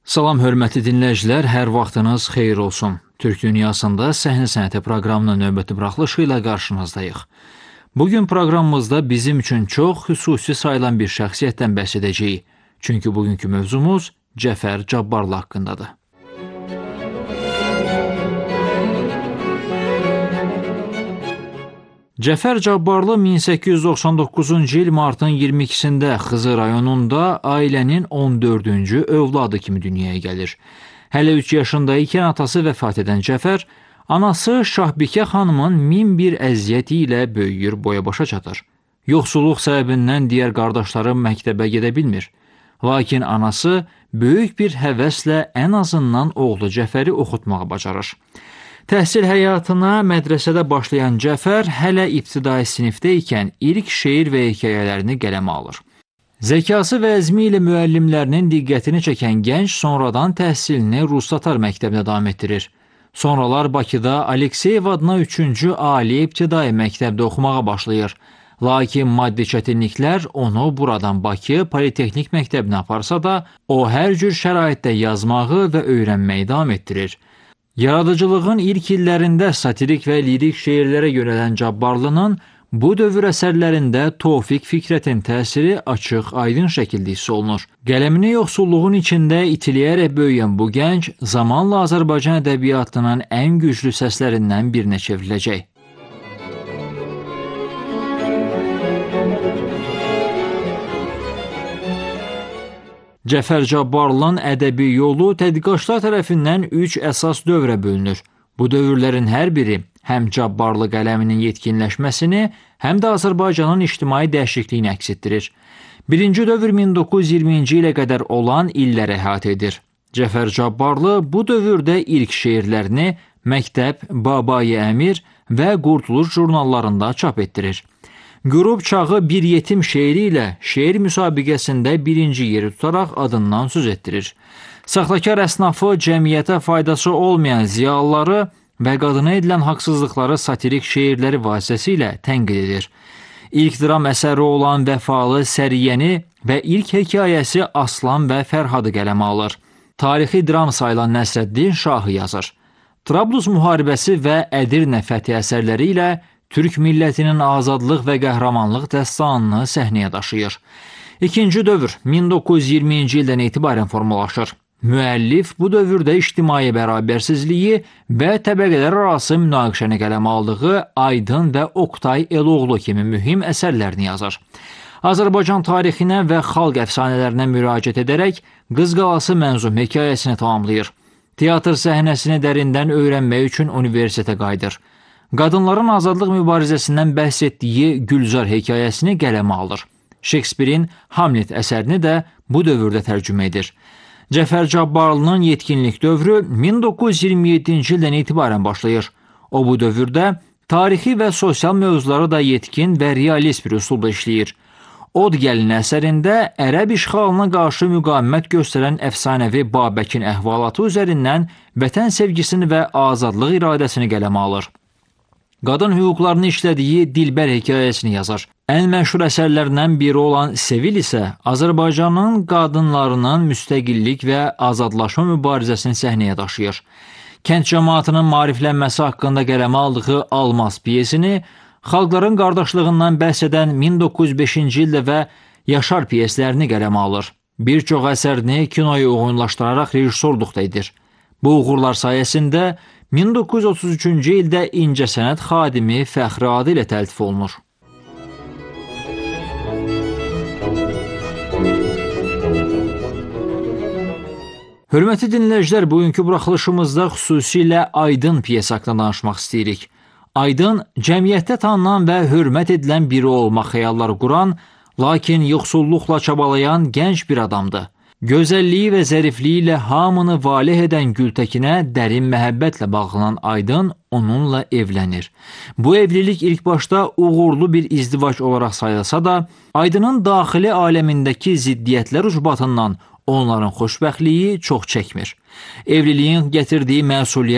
Salam hörmətli dinləyicilər, hər vaxtınız xeyir olsun. Türk dünyasında səhnə sənəti proqramının növbəti buraxılışı ilə qarşınızdayıq. Bugün proqramımızda bizim üçün çox xüsusi sayılan bir şəxsiyyətdən bəhs edəcəyik. Çünki bugünkü mövzumuz Cəfər Cabbarlı haqqındadır. Cəfər Cabbarlı 1899-cu il martın 22-sində Xızı rayonunda ailənin 14-cü övladı kimi dünyaya gəlir. Hələ 3 yaşında ikən atası vəfat edən Cəfər, anası Şahbikə xanımın min bir əziyyəti ilə böyüyür, boya-başa çatır. Yoxsulluq səbəbindən digər qardaşları məktəbə gedə bilmir. Lakin anası böyük bir həvəslə ən azından oğlu Cəfəri oxutmağı bacarır. Təhsil həyatına mədrəsədə başlayan Cəfər hələ ibtidai sinifdə ikən ilk şeir və hekayələrini qələmə alır. Zəkası və əzmi ilə müəllimlərinin diqqətini çəkən gənc sonradan təhsilini Rus Tatar məktəbində davam etdirir. Sonralar Bakıda Alekseyev adına 3-cü ali ibtidai məktəbdə oxumağa başlayır. Lakin maddi çətinliklər onu buradan Bakı Politexnik məktəbinə aparsa da, o hər cür şəraitdə yazmağı və öyrənməyi davam etdirir. Yaradıcılığın ilk illərində satirik və lirik şeirlərə yönələn Cabbarlının bu dövr əsərlərində Tofiq Fikrətin təsiri açıq, aydın şəkildə hiss olunur. Qələmini yoxsulluğun içində itiləyərək böyüyən bu gənc zamanla Azərbaycan ədəbiyyatının ən güclü səslərindən birinə çevriləcək. Cəfər Cabbarlının ədəbi yolu tədqiqatçılar tərəfindən 3 əsas dövrə bölünür. Bu dövrlərin hər biri həm Cabbarlı qələminin yetkinləşməsini, həm də Azərbaycanın ictimai dəyişikliyini əks etdirir. Birinci dövr 1920-ci ilə qədər olan illəri əhatə edir. Cəfər Cabbarlı bu dövrdə ilk şeirlərini Məktəb, Babai Əmir və Qurtuluş jurnallarında çap etdirir. Qürub çağı bir yetim şeiri ilə şeir müsabiqəsində birinci yeri tutaraq adından söz etdirir. Saxtakar əsnafı, cəmiyyətə faydası olmayan ziyalıları və qadına edilən haqsızlıqları satirik şeirləri vasitəsilə tənqid edir. İlk dram əsəri olan Vəfalı Səriyyəni və ilk hekayəsi Aslan və Fərhadı qələmə alır. Tarixi dram sayılan Nəsrəddin Şahı yazır. Trablus müharibəsi və Ədirnə fəthi əsərləri ilə Türk millətinin azadlıq və qəhrəmanlıq dəstanını səhnəyə daşıyır. İkinci dövr 1920-ci ildən etibarən formalaşır. Müəllif bu dövrdə ictimai bərabərsizliyi və təbəqələr arası münaqişəni qələmə aldığı Aydın və Oqtay Eloğlu kimi mühüm əsərlərini yazır. Azərbaycan tarixinə və xalq əfsanələrinə müraciət edərək Qız Qalası mənzum hekayəsini tamamlayır. Teatr səhnəsini dərindən öyrənmək üçün universitetə qayıdır. Qadınların azadlıq mübarizəsindən bəhs etdiyi Gülzar hekayəsini qələmə alır. Şekspirin Hamlet əsərini də bu dövrdə tərcümə edir. Cəfər Cabbarlının yetkinlik dövrü 1927-ci ildən etibarən başlayır. O bu dövrdə tarixi və sosial mövzuları da yetkin və realist bir üsulda işləyir. Od gəlin əsərində ərəb işğalına qarşı müqavimət göstərən əfsanəvi Babəkin əhvalatı üzərindən vətən sevgisini və azadlıq iradəsini qələmə alır. Qadın hüquqlarını işlədiyi Dilbər hekayəsini yazar. Ən məşhur əsərlərindən biri olan Sevil isə Azərbaycanın qadınlarının müstəqillik və azadlaşma mübarizəsini səhnəyə daşıyır. Kənd cəmaatının maariflənməsi haqqında qələmə aldığı Almaz piyesini, xalqların qardaşlığından bəhs edən 1905-ci ildə və Yaşar piyeslərini qələmə alır. Bir çox əsərini kinoya uyğunlaşdıraraq rejissorluq da edir. Bu uğurlar sayəsində 1933-cü ildə İncəsənət xadimi fəxri adı ilə təltif olunur. Hörmətli dinləyicilər, bugünkü buraxılışımızda xüsusilə Aydın piyesi haqqında danışmaq istəyirik. Aydın, cəmiyyətdə tanınan və hörmət edilən biri olmaq xəyalları quran, lakin yoxsulluqla çabalayan gənc bir adamdır. Gözəlliyi və zərifliyi ilə hamını valeh edən Gültəkinə dərin məhəbbətlə bağlanan Aydın onunla evlənir. Bu evlilik ilk başda uğurlu bir izdivac olaraq sayılsa da, Aydının daxili aləmindəki ziddiyyətlər ucbatından onların xoşbəxtliyi çox çəkmir. Evliliyin gətirdiyi məsuliyyət